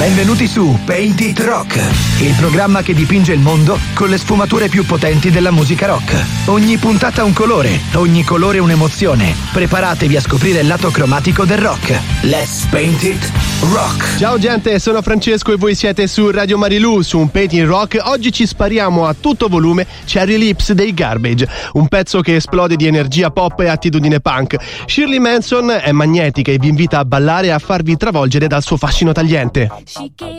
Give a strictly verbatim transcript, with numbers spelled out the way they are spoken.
Benvenuti su Paint It Rock, il programma che dipinge il mondo con le sfumature più potenti della musica rock. Ogni puntata un colore, ogni colore un'emozione. Preparatevi a scoprire il lato cromatico del rock. Let's Paint It Rock. Ciao gente, sono Francesco e voi siete su Radio Marilù, su un Paint It Rock. Oggi ci spariamo a tutto volume Cherry Lips dei Garbage, un pezzo che esplode di energia pop e attitudine punk. Shirley Manson è magnetica e vi invita a ballare e a farvi travolgere dal suo fascino tagliente.